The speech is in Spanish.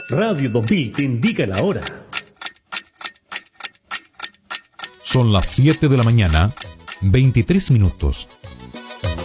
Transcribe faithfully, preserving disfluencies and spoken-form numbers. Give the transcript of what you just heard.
Radio dos mil te indica la hora. Son las siete de la mañana, veintitrés minutos.